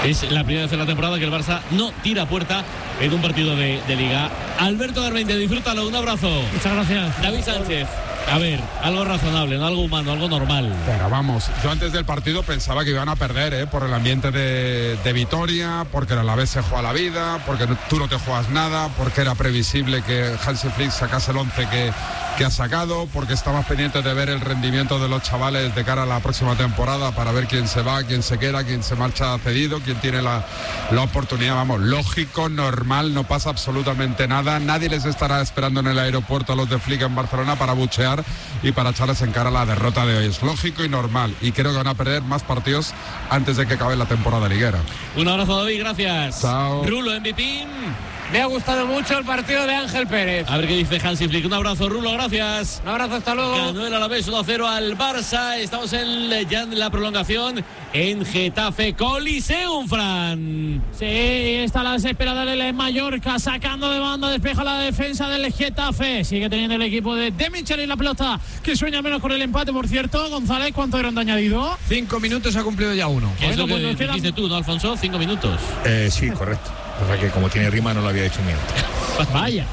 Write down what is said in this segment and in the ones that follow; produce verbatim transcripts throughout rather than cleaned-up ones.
Es la primera vez en la temporada que el Barça no tira a puerta en un partido de, de Liga. Alberto Garmendia, disfrútalo, un abrazo. Muchas gracias. David Sánchez. A ver, algo razonable, no algo humano, algo normal. Pero vamos, yo antes del partido pensaba que iban a perder, ¿eh? Por el ambiente de, de Vitoria, porque el Alavés se juega la vida, porque tú no te juegas nada, porque era previsible que Hansi Flick sacase el once que, que ha sacado, porque estabas pendiente de ver el rendimiento de los chavales de cara a la próxima temporada para ver quién se va, quién se queda, quién se marcha cedido, quién tiene la, la oportunidad. Vamos, lógico, normal, no pasa absolutamente nada. Nadie les estará esperando en el aeropuerto a los de Flick en Barcelona para buchear y para echarles en cara la derrota de hoy. Es lógico y normal, y creo que van a perder más partidos antes de que acabe la temporada liguera. Un abrazo, David, gracias. Chao. Rulo, M V P. Me ha gustado mucho el partido de Ángel Pérez. A ver qué dice Hansi Flick. Un abrazo, Rulo, gracias. Un abrazo, hasta luego. Ganó el Alavés uno a cero al Barça. Estamos en, ya en la prolongación en Getafe Coliseum, Fran. Sí, está la desesperada del Mallorca, sacando de banda, despeja la defensa del Getafe. Sigue teniendo el equipo de De Michelis la pelota, que sueña menos con el empate, por cierto. González, ¿cuánto eran de añadido? Cinco minutos, ha cumplido ya uno. ¿Qué Bueno, es lo pues que nos quedan- dijiste tú, no, Alfonso? Cinco minutos. Eh, sí, correcto. O sea que como tiene rima no lo había dicho un minuto. Vaya.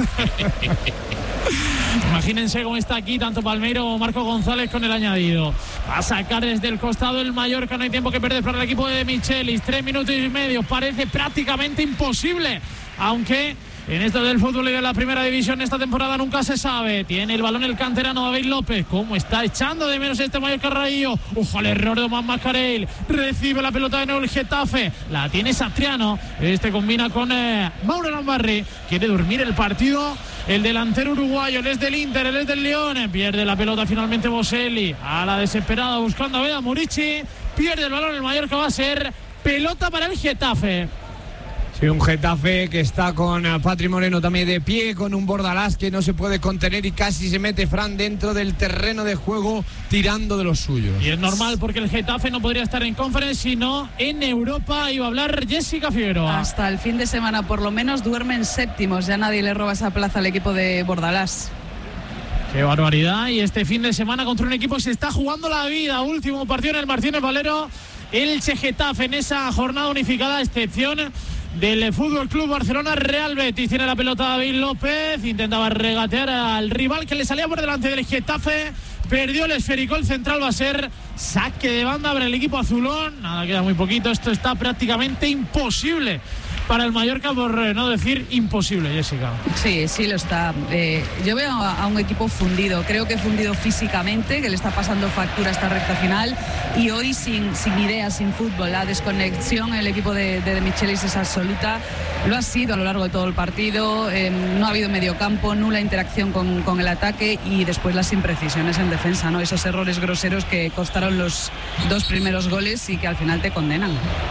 Imagínense cómo está aquí tanto Palmeiro como Marco González con el añadido. Va a sacar desde el costado el Mallorca, no hay tiempo que perder para el equipo de Michelis. Tres minutos y medio, parece prácticamente imposible, aunque en esto del fútbol y de la primera división esta temporada nunca se sabe. Tiene el balón el canterano David López. ¿Cómo está echando de menos este Mallorca Raillo? Ojo al error de Omar Mascarell. Recibe la pelota de nuevo el Getafe. La tiene Satriano. Este combina con eh, Mauro Lambarri. Quiere dormir el partido el delantero uruguayo. Él es del Inter, él es del León. Pierde la pelota finalmente Boselli. A la desesperada buscando a Veda Murici. Pierde el balón el Mallorca. Va a ser pelota para el Getafe. Sí, un Getafe que está con Patri Moreno también de pie, con un Bordalás que no se puede contener y casi se mete Fran dentro del terreno de juego tirando de los suyos. Y es normal porque el Getafe no podría estar en Conference sino en Europa. Iba a hablar Jessica Figueroa. Hasta el fin de semana por lo menos duermen séptimos, ya nadie le roba esa plaza al equipo de Bordalás. Qué barbaridad. Y este fin de semana contra un equipo que se está jugando la vida. Último partido en el Martínez Valero. Elche Getafe en esa jornada unificada, a excepción del Fútbol Club Barcelona Real Betis. Tiene la pelota David López, intentaba regatear al rival que le salía por delante del Getafe, perdió el esférico, el central va a ser saque de banda para el equipo azulón. Nada, queda muy poquito, esto está prácticamente imposible para el Mallorca, por no decir imposible, Jessica. Sí, sí lo está. Eh, yo veo a, a un equipo fundido, creo que fundido físicamente, que le está pasando factura esta recta final, y hoy sin, sin ideas, sin fútbol. La desconexión en el equipo de, de, de Michelis es absoluta. Lo ha sido a lo largo de todo el partido. Eh, no ha habido mediocampo, nula interacción con, con el ataque y después las imprecisiones en defensa, ¿no? Esos errores groseros que costaron los dos primeros goles y que al final te condenan.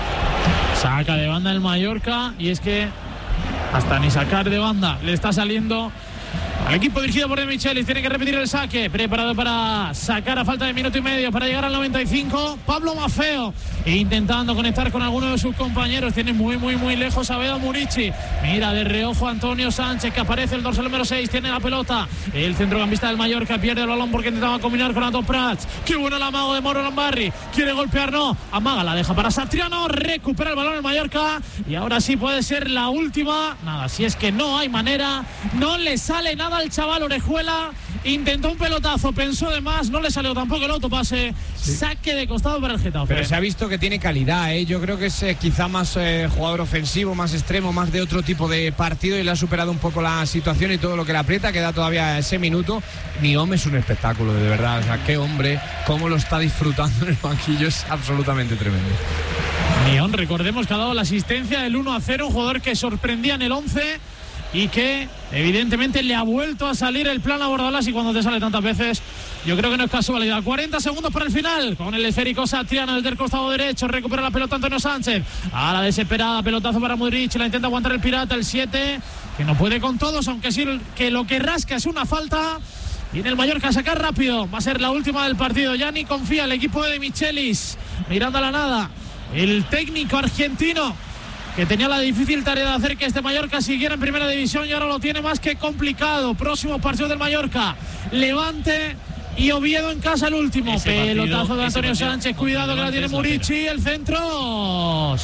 Saca de banda el Mallorca, y es que hasta ni sacar de banda le está saliendo al equipo dirigido por De Michelis. Tiene que repetir el saque, preparado para sacar a falta de minuto y medio para llegar al noventa y cinco. Pablo Maffeo intentando conectar con alguno de sus compañeros. Tiene muy muy muy lejos a Veda Murici. Mira de reojo Antonio Sánchez, que aparece el dorsal número seis. Tiene la pelota el centrocampista del Mallorca, pierde el balón porque intentaba combinar con Anto Prats. Qué bueno el amago de Mauro Lambarri. Quiere golpear, no, amaga, la deja para Satriano. Recupera el balón el Mallorca y ahora sí puede ser la última. Nada, si es que no hay manera, no le sale nada al chaval. Orejuela intentó un pelotazo, pensó de más, no le salió tampoco el autopase. Sí. Saque de costado para el Getafe. Pero se ha visto que tiene calidad, ¿eh? Yo creo que es eh, quizá más eh, jugador ofensivo, más extremo, más de otro tipo de partido, y le ha superado un poco la situación y todo lo que le aprieta. Queda todavía ese minuto. Niom es un espectáculo, de verdad. O sea, qué hombre, cómo lo está disfrutando en el banquillo, es absolutamente tremendo. Niom, recordemos que ha dado la asistencia del uno a cero, un jugador que sorprendía en el once y que evidentemente le ha vuelto a salir el plan a Bordalás, y cuando te sale tantas veces yo creo que no es casualidad. Cuarenta segundos para el final, con el esférico Satriano desde el costado derecho, recupera la pelota Antonio Sánchez, a la desesperada, pelotazo para Murici, la intenta aguantar el pirata, el siete, que no puede con todos, aunque sí que lo que rasca es una falta. Viene el Mallorca a sacar rápido, va a ser la última del partido. Ya ni confía el equipo de Michelis, mirando a la nada el técnico argentino, que tenía la difícil tarea de hacer que este Mallorca siguiera en primera división, y ahora lo tiene más que complicado. Próximo partido del Mallorca, Levante y Oviedo en casa, el último. Ese pelotazo partido, de Antonio Sánchez, cuidado que la tiene Murici, el centro